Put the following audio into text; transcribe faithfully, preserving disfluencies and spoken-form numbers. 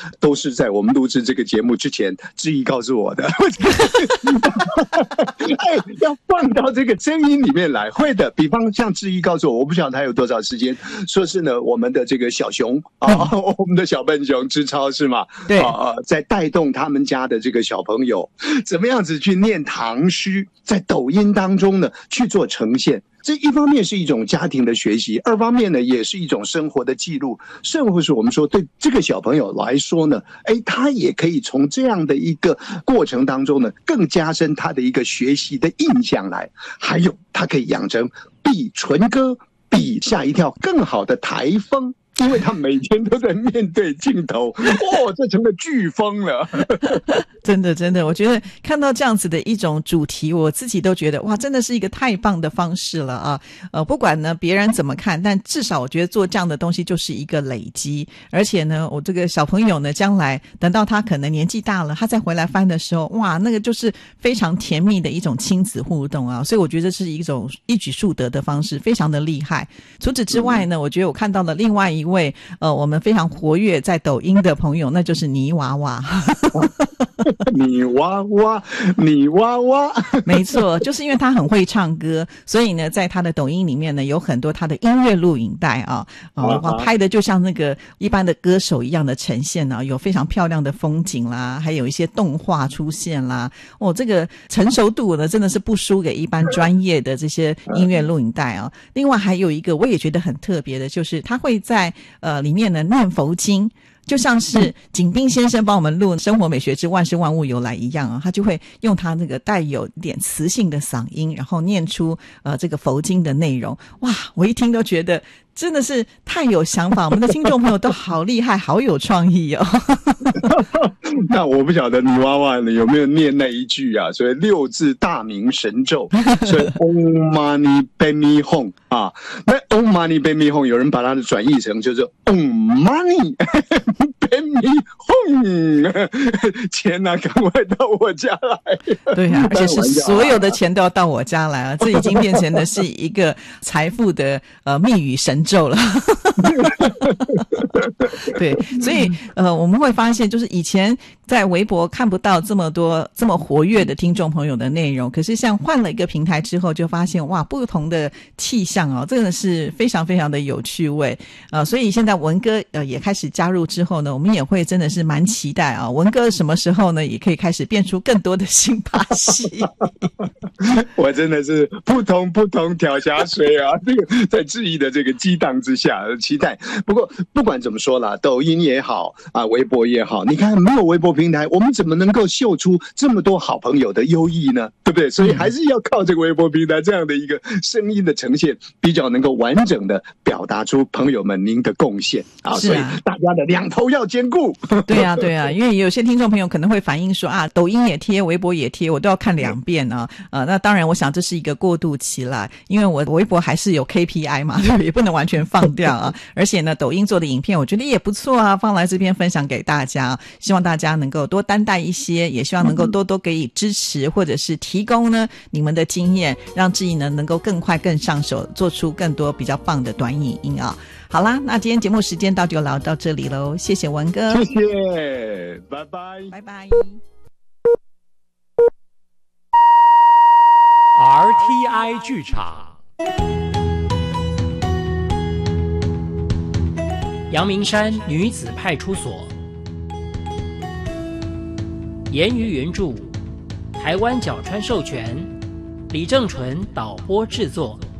都是在我们录制这个节目之前志毅告诉我的哎，要放到这个声音里面来，会的。比方像志毅告诉我，我不晓得他有多少时间，说是呢我们的这个小熊啊、嗯，我们的小笨熊之超是吗？ 对啊、呃，在带动他们家的这个小朋友怎么样子去念唐诗，在抖音当中呢去做呈现。这一方面是一种家庭的学习，二方面呢也是一种生活的记录，甚或是我们说对这个小朋友来说呢，哎，他也可以从这样的一个过程当中呢，更加深他的一个学习的印象来，还有他可以养成比纯歌比吓一跳更好的台风。因为他每天都在面对镜头，哦，这成了飓风了。 真的真的，我觉得看到这样子的一种主题，我自己都觉得哇，真的是一个太棒的方式了啊！呃，不管呢别人怎么看，但至少我觉得做这样的东西就是一个累积，而且呢，我这个小朋友呢，将来等到他可能年纪大了，他再回来翻的时候，哇，那个就是非常甜蜜的一种亲子互动啊！所以我觉得这是一种一举数得的方式，非常的厉害。除此之外呢，我觉得我看到了另外一位。位呃，我们非常活跃在抖音的朋友，那就是泥娃娃。 泥娃娃，泥娃娃， 没错，就是因为他很会唱歌，所以呢，在他的抖音里面呢，有很多他的音乐录影带啊，啊，拍的就像那个一般的歌手一样的呈现啊，有非常漂亮的风景啦，还有一些动画出现啦，哦，这个成熟度呢，真的是不输给一般专业的这些音乐录影带啊。另外还有一个我也觉得很特别的，就是他会在呃里面呢念佛经。就像是景斌先生帮我们录《生活美学之万事万物由来》一样啊，他就会用他那个带有点磁性的嗓音，然后念出呃这个佛经的内容。哇，我一听都觉得真的是太有想法，我们的听众朋友都好厉害，好有创意哦。 那我不晓得泥娃娃呢有没有念那一句啊？所以六字大明神咒，所以 Om Mani Padme Hum 啊，那 Om Mani Padme Hum 有人把它的转译成就是 Om Mani Padme Hum， 钱啊，赶快到我家来！ 对啊，而且是所有的钱都要到我家来啊！这已经变成的是一个财富的呃密语神咒了。对，所以呃我们会发现，就是以前在微博看不到这么多这么活跃的听众朋友的内容，可是像换了一个平台之后，就发现哇，不同的气象哦，真的是非常非常的有趣味呃，所以现在文哥呃也开始加入之后呢，我们也会真的是蛮期待啊，文哥什么时候呢也可以开始变出更多的新把戏。 我真的是扑通扑通跳下水啊！这个在质疑的这个激荡之下，期待。不过不管怎么说啦，抖音也好啊，微博也好，你看没有微博平台，我们怎么能够秀出这么多好朋友的优异呢？对不对？所以还是要靠这个微博平台这样的一个声音的呈现，比较能够完整的表达出朋友们您的贡献啊。所以大家的两头要兼顾。 对啊，对啊，因为有些听众朋友可能会反映说啊，抖音也贴，微博也贴，我都要看两遍啊。呃，那当然，我想这是一个过渡期啦，因为我微博还是有 K P I 嘛，也不能完全放掉啊。而且呢，抖音做的影片我觉得也不错啊，放来这边分享给大家，希望大家能够多担待一些，也希望能够多多给予支持，或者是提供呢你们的经验，让志毅呢能够更快更上手，做出更多比较棒的短影音啊。好啦，那今天节目时间到就聊到这里咯，谢谢文哥， 谢谢，拜拜， 拜拜。 R T I 剧场，阳明山女子派出所，言语原著，台湾角川授权，李正纯导播制作。